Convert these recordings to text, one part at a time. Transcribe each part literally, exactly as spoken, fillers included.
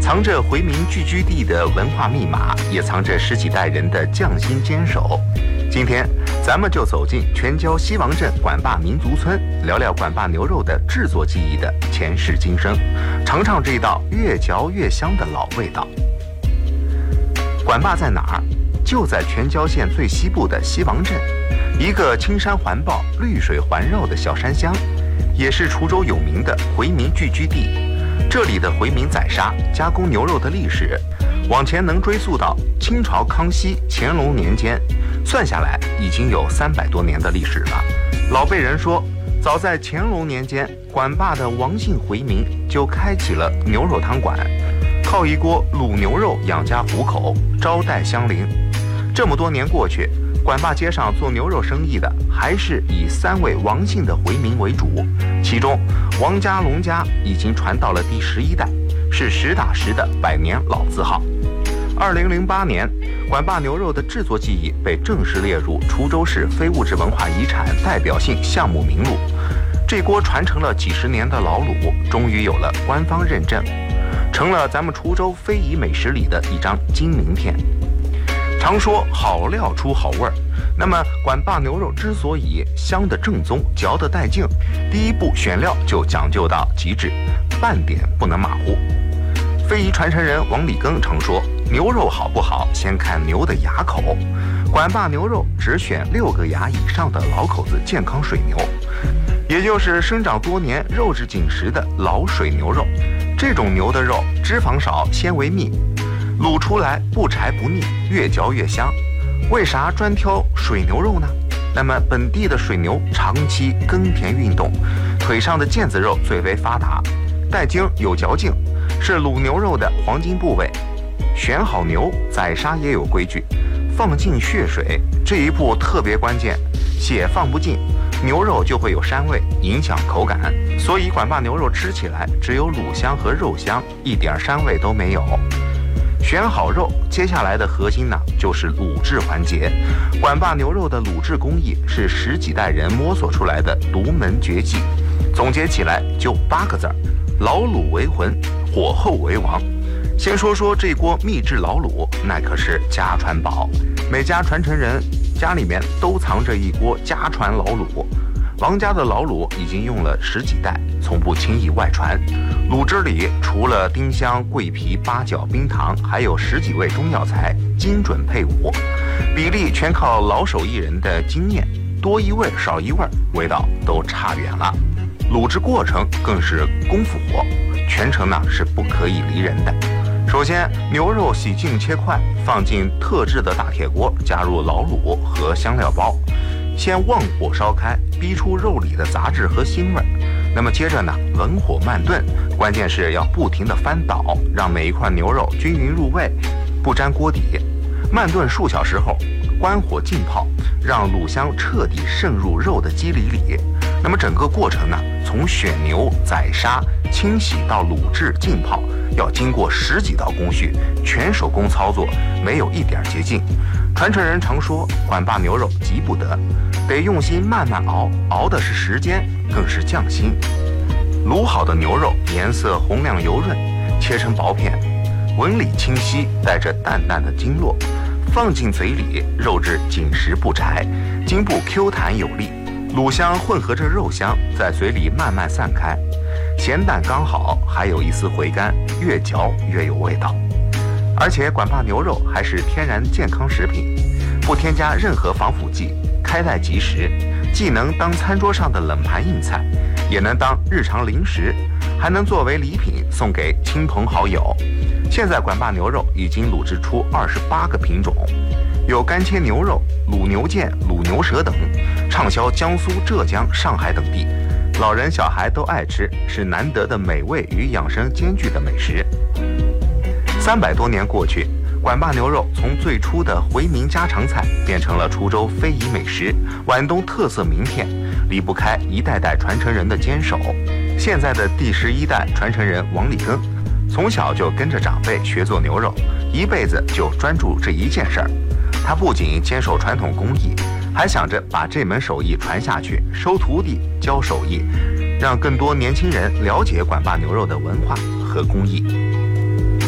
藏着回民聚居地的文化密码，也藏着十几代人的匠心坚守。今天咱们就走进全椒西王镇管坝民族村，聊聊管坝牛肉的制作技艺的前世今生，尝尝这道越嚼越香的老味道。管坝在哪儿？就在全椒县最西部的西王镇，一个青山环抱、绿水环绕的小山乡，也是滁州有名的回民聚居地。这里的回民宰杀、加工牛肉的历史，往前能追溯到清朝康熙、乾隆年间，算下来已经有三百多年的历史了。老辈人说，早在乾隆年间，管坝的王姓回民就开启了牛肉汤馆，靠一锅卤牛肉养家糊口，招待乡邻。这么多年过去，管坝街上做牛肉生意的还是以三位王姓的回民为主，其中王家、龙家已经传到了第十一代，是实打实的百年老字号。二零零八年，管坝牛肉的制作技艺被正式列入滁州市非物质文化遗产代表性项目名录。这锅传承了几十年的老卤，终于有了官方认证，成了咱们滁州非遗美食里的一张金名片。常说好料出好味儿，那么管坝牛肉之所以香的正宗、嚼得带劲，第一步选料就讲究到极致，半点不能马虎。非遗传承人王礼庚常说，牛肉好不好，先看牛的牙口。管坝牛肉只选六个牙以上的老口子健康水牛，也就是生长多年、肉质紧实的老水牛肉。这种牛的肉脂肪少，纤维密，卤出来不柴不腻，越嚼越香。为啥专挑水牛肉呢？那么本地的水牛长期耕田运动，腿上的腱子肉最为发达，带筋有嚼劲，是卤牛肉的黄金部位。选好牛，宰杀也有规矩，放进血水这一步特别关键，血放不进，牛肉就会有膻味，影响口感。所以管坝牛肉吃起来只有卤香和肉香，一点膻味都没有。选好肉，接下来的核心呢，就是卤制环节。管坝牛肉的卤制工艺是十几代人摸索出来的独门绝技，总结起来就八个字儿：老卤为魂，火候为王。先说说这锅秘制老卤，那可是家传宝，每家传承人家里面都藏着一锅家传老卤。王家的老卤已经用了十几代，从不轻易外传。卤汁里除了丁香、桂皮、八角、冰糖，还有十几味中药材，精准配伍，比例全靠老手艺人的经验，多一味少一味，味道都差远了。卤制过程更是功夫活，全程呢是不可以离人的。首先，牛肉洗净切块，放进特制的大铁锅，加入老卤和香料包，先旺火烧开，逼出肉里的杂质和腥味。那么接着呢，文火慢炖，关键是要不停地翻倒，让每一块牛肉均匀入味，不沾锅底。慢炖数小时后，关火浸泡，让卤香彻底渗入肉的肌理里。那么整个过程呢，从选牛、宰杀、清洗到卤制、浸泡，要经过十几道工序，全手工操作，没有一点捷径。传承人常说，管坝牛肉急不得，得用心慢慢熬，熬的是时间，更是匠心。卤好的牛肉颜色红亮油润，切成薄片，纹理清晰，带着淡淡的经络，放进嘴里，肉质紧实不柴，筋部 Q 弹有力，卤香混合着肉香在嘴里慢慢散开，咸淡刚好，还有一丝回甘，越嚼越有味道。而且管坝牛肉还是天然健康食品，不添加任何防腐剂，开袋即食，既能当餐桌上的冷盘硬菜，也能当日常零食，还能作为礼品送给亲朋好友。现在管坝牛肉已经卤制出二十八个品种，有干切牛肉、卤牛腱、卤牛舌等，畅销江苏、浙江、上海等地，老人小孩都爱吃，是难得的美味与养生兼具的美食。三百多年过去，管坝牛肉从最初的回民家常菜变成了滁州非遗美食、皖东特色名片，离不开一代代传承人的坚守。现在的第十一代传承人王礼庚，从小就跟着长辈学做牛肉，一辈子就专注这一件事儿。他不仅坚守传统工艺，还想着把这门手艺传下去，收徒弟、教手艺，让更多年轻人了解管坝牛肉的文化和工艺。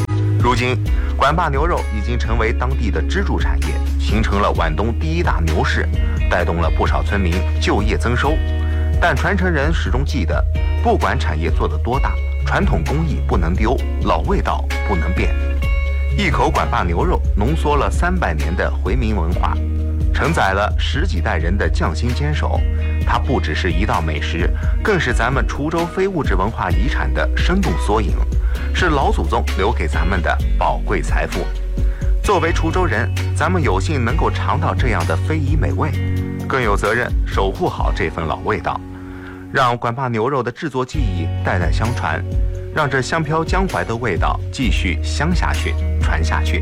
如今，管坝牛肉已经成为当地的支柱产业，形成了皖东第一大牛市，带动了不少村民就业增收。但传承人始终记得，不管产业做得多大，传统工艺不能丢，老味道不能变。一口管坝牛肉浓缩了三百年的回民文化，承载了十几代人的匠心坚守。它不只是一道美食，更是咱们滁州非物质文化遗产的生动缩影，是老祖宗留给咱们的宝贵财富。作为滁州人，咱们有幸能够尝到这样的非遗美味，更有责任守护好这份老味道，让管坝牛肉的制作技艺代代相传，让这香飘江淮的味道继续香下去，传下去。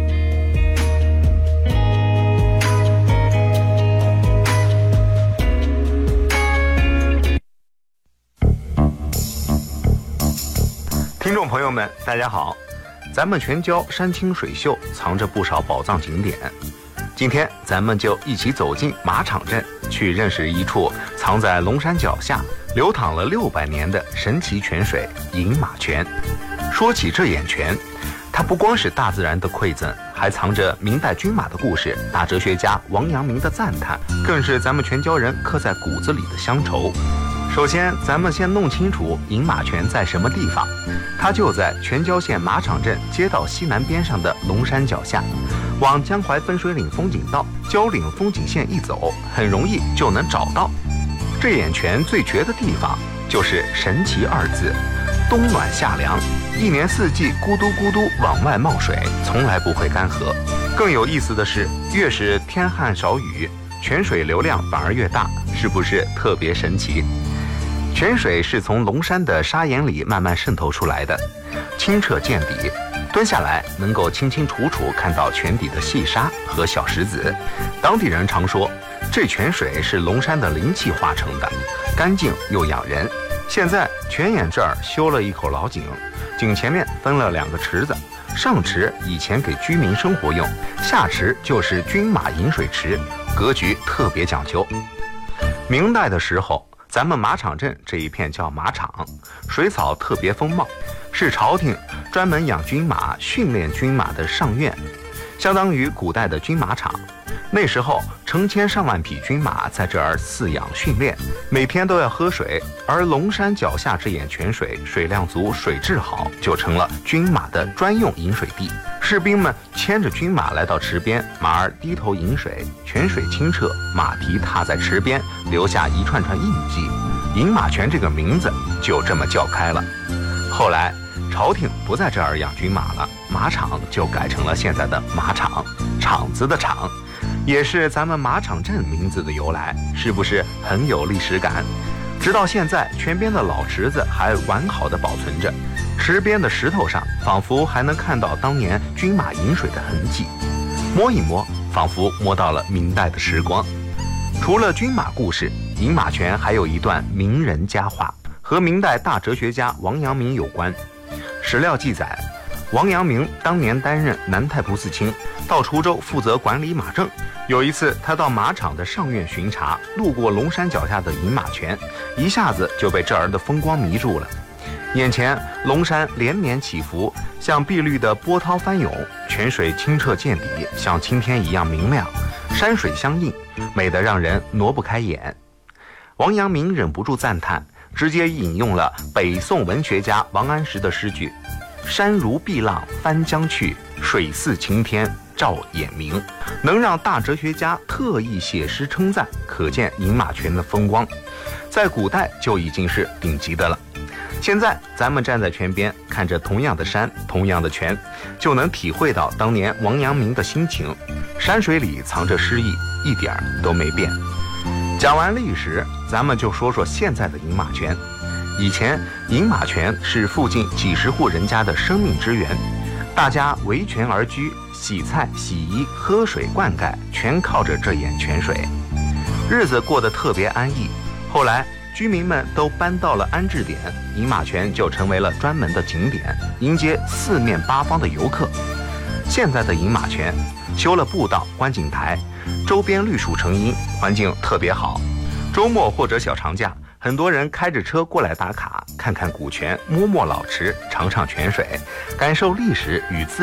听众朋友们，大家好，咱们全椒山清水秀，藏着不少宝藏景点。今天咱们就一起走进马场镇，去认识一处藏在龙山脚下、流淌了六百年的神奇泉水——饮马泉。说起这眼泉，它不光是大自然的馈赠，还藏着明代军马的故事、大哲学家王阳明的赞叹，更是咱们全椒人刻在骨子里的乡愁。首先，咱们先弄清楚饮马泉在什么地方。它就在全椒县马场镇街道西南边上的龙山脚下，往江淮分水岭风景道、蕉岭风景线一走，很容易就能找到。这眼泉最绝的地方就是神奇二字，冬暖夏凉，一年四季咕嘟咕嘟往外冒水，从来不会干涸。更有意思的是，越是天旱少雨，泉水流量反而越大，是不是特别神奇？泉水是从龙山的砂岩里慢慢渗透出来的，清澈见底，蹲下来能够清清楚楚看到泉底的细沙和小石子。当地人常说，这泉水是龙山的灵气化成的，干净又养人。现在泉眼这儿修了一口老井，井前面分了两个池子，上池以前给居民生活用，下池就是军马饮水池，格局特别讲究。明代的时候，咱们马场镇这一片叫马场，水草特别丰茂，是朝廷专门养军马、训练军马的上院，相当于古代的军马场。那时候成千上万匹军马在这儿饲养训练，每天都要喝水，而龙山脚下这眼泉水水量足、水质好，就成了军马的专用饮水地。士兵们牵着军马来到池边，马儿低头饮水，泉水清澈，马蹄踏在池边，留下一串串印记。饮马泉这个名字就这么叫开了。后来朝廷不在这儿养军马了，马场就改成了现在的马场，场子的场，也是咱们马场镇名字的由来，是不是很有历史感？直到现在，泉边的老池子还完好的保存着，池边的石头上仿佛还能看到当年军马饮水的痕迹，摸一摸，仿佛摸到了明代的时光。除了军马故事，饮马泉还有一段名人佳话，和明代大哲学家王阳明有关。史料记载，王阳明当年担任南太仆寺卿，到滁州负责管理马政。有一次，他到马场的上院巡查，路过龙山脚下的饮马泉，一下子就被这儿的风光迷住了。眼前龙山连绵起伏，像碧绿的波涛翻涌，泉水清澈见底，像青天一样明亮，山水相映，美得让人挪不开眼。王阳明忍不住赞叹，直接引用了北宋文学家王安石的诗句：山如碧浪翻江去，水似晴天照眼明。能让大哲学家特意写诗称赞，可见饮马泉的风光在古代就已经是顶级的了。现在咱们站在泉边，看着同样的山，同样的泉，就能体会到当年王阳明的心情。山水里藏着诗意，一点都没变。讲完历史，咱们就说说现在的饮马泉。以前饮马泉是附近几十户人家的生命之源，大家围泉而居，洗菜、洗衣、喝水、灌溉，全靠着这眼泉水，日子过得特别安逸。后来居民们都搬到了安置点，饮马泉就成为了专门的景点，迎接四面八方的游客。现在的饮马泉修了步道、观景台，周边绿树成荫，环境特别好。周末或者小长假，很多人开着车过来打卡，看看古泉，摸摸老池，尝尝泉水，感受历史与自